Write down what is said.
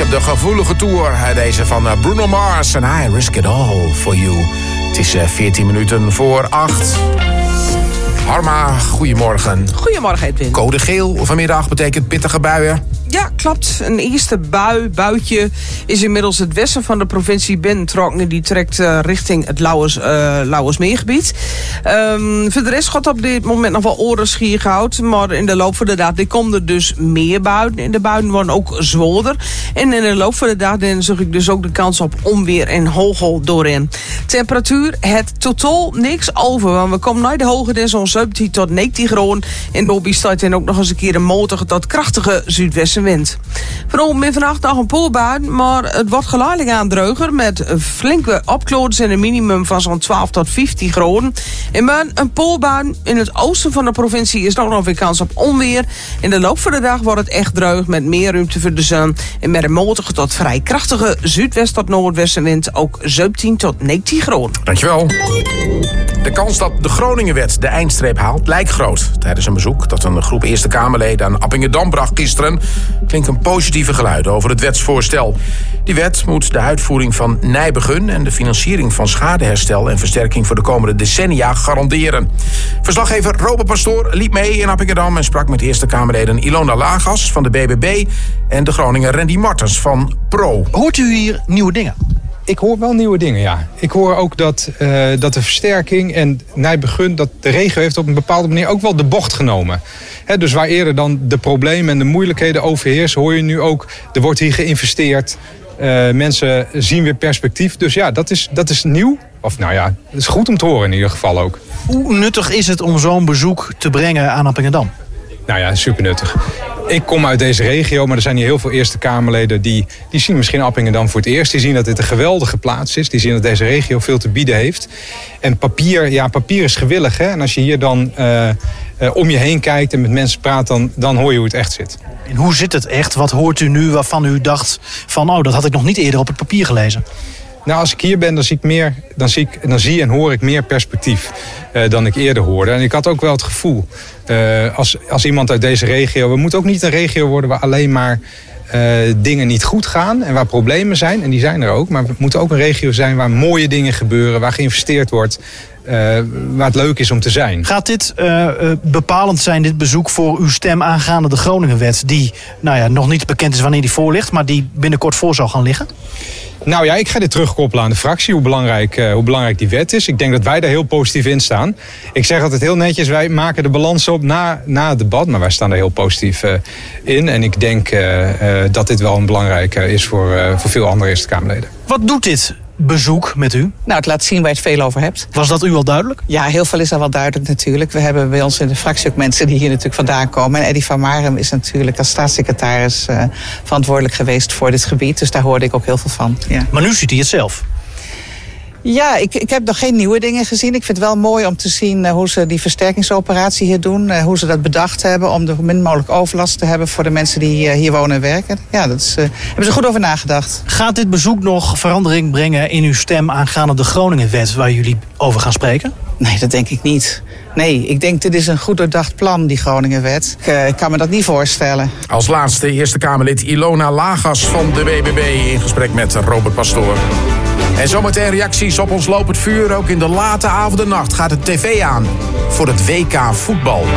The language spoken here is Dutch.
de gevoelige tour. Deze van Bruno Mars en I Risk It All For You. Het is 14 minuten voor 8. Harma, goedemorgen. Goedemorgen, Edwin. Code geel vanmiddag betekent pittige buien. Ja, klopt. Een eerste buitje is inmiddels het westen van de provincie binnentrokken. Die trekt richting het Lauwersmeergebied. Voor de rest gaat op dit moment nog wel oorlogsschier gehouden. Maar in de loop van de dag komt er dus meer buien. En de buien worden ook zwaarder. En in de loop van de dag zag ik dus ook de kans op onweer en hagel doorheen. Temperatuur, het totaal niks over. Want we komen naar de hoge des zo'n 17 tot 19 graden. En Bobby staat dan ook nog eens een keer een matige tot krachtige zuidwestenwind. Vanochtend en vannacht nog een poolbaan, maar het wordt geleidelijk aan droger met flinke opklaringen en een minimum van zo'n 12 tot 15 graden. En met een poolbaan in het oosten van de provincie is nog weer kans op onweer. In de loop van de dag wordt het echt droog met meer ruimte voor de zon. En met een matige tot vrij krachtige zuidwest tot noordwestenwind ook 17 tot 19 graden. Dankjewel. De kans dat de Groningenwet de eindstreep haalt lijkt groot. Tijdens een bezoek dat een groep Eerste Kamerleden aan Appingedam bracht gisteren klinken positieve geluiden over het wetsvoorstel. Die wet moet de uitvoering van Nijbegun en de financiering van schadeherstel en versterking voor de komende decennia garanderen. Verslaggever Robert Pastoor liep mee in Appingedam en sprak met Eerste Kamerleden Ilona Lagas van de BBB en de Groninger Randy Martens van PRO. Hoort u hier nieuwe dingen? Ik hoor wel nieuwe dingen, ja. Ik hoor ook dat de versterking en Nijbegun, dat de regio heeft op een bepaalde manier ook wel de bocht genomen. Dus waar eerder dan de problemen en de moeilijkheden overheersen, hoor je nu ook, er wordt hier geïnvesteerd. Mensen zien weer perspectief. Dus ja, dat is nieuw. Of nou ja, het is goed om te horen in ieder geval ook. Hoe nuttig is het om zo'n bezoek te brengen aan Appingedam? Nou ja, super nuttig. Ik kom uit deze regio, maar er zijn hier heel veel Eerste Kamerleden die zien misschien Appingedam voor het eerst. Die zien dat dit een geweldige plaats is. Die zien dat deze regio veel te bieden heeft. En papier is gewillig. Hè? En als je hier dan om je heen kijkt en met mensen praat, dan hoor je hoe het echt zit. En hoe zit het echt? Wat hoort u nu waarvan u dacht van, dat had ik nog niet eerder op het papier gelezen? Nou, als ik hier ben, dan zie en hoor ik meer perspectief dan ik eerder hoorde. En ik had ook wel het gevoel, als iemand uit deze regio, we moeten ook niet een regio worden waar alleen maar dingen niet goed gaan en waar problemen zijn. En die zijn er ook. Maar we moeten ook een regio zijn waar mooie dingen gebeuren, waar geïnvesteerd wordt. Waar het leuk is om te zijn. Gaat dit bepalend zijn, dit bezoek, voor uw stem aangaande de Groningenwet, die nog niet bekend is wanneer die voor ligt, maar die binnenkort voor zal gaan liggen? Nou ja, ik ga dit terugkoppelen aan de fractie, hoe belangrijk die wet is. Ik denk dat wij daar heel positief in staan. Ik zeg altijd heel netjes, wij maken de balans op na het debat, maar wij staan er heel positief in. En ik denk dat dit wel een belangrijke is voor veel andere Eerste Kamerleden. Wat doet dit bezoek met u? Nou, het laat zien waar je het veel over hebt. Was dat u al duidelijk? Ja, heel veel is al wel duidelijk natuurlijk. We hebben bij ons in de fractie ook mensen die hier natuurlijk vandaan komen. En Eddy van Marem is natuurlijk als staatssecretaris verantwoordelijk geweest voor dit gebied. Dus daar hoorde ik ook heel veel van. Ja. Maar nu ziet hij het zelf. Ja, ik heb nog geen nieuwe dingen gezien. Ik vind het wel mooi om te zien hoe ze die versterkingsoperatie hier doen. Hoe ze dat bedacht hebben om zo min mogelijk overlast te hebben voor de mensen die hier wonen en werken. Ja, daar hebben ze goed over nagedacht. Gaat dit bezoek nog verandering brengen in uw stem aangaande de Groningenwet waar jullie over gaan spreken? Nee, dat denk ik niet. Nee, ik denk dit is een goed doordacht plan, die Groningenwet. Ik kan me dat niet voorstellen. Als laatste Eerste Kamerlid Ilona Lagas van de BBB in gesprek met Robert Pastoor. En zometeen reacties op ons lopend vuur. Ook in de late avond en nacht gaat de tv aan voor het WK voetbal.